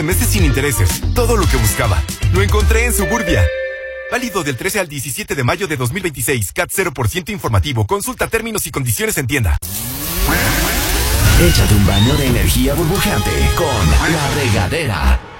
Meses sin intereses, todo lo que buscaba. Lo encontré en Suburbia. Válido del 13 al 17 de mayo de 2026. CAT 0% informativo. Consulta términos y condiciones en tienda. Échate un baño de energía burbujeante con La Regadera.